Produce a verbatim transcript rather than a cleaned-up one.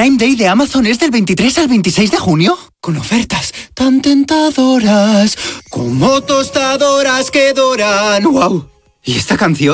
Prime Day de Amazon es del veintitrés al veintiséis de junio. Con ofertas tan tentadoras como tostadoras que doran. ¡Wow! ¿Y esta canción?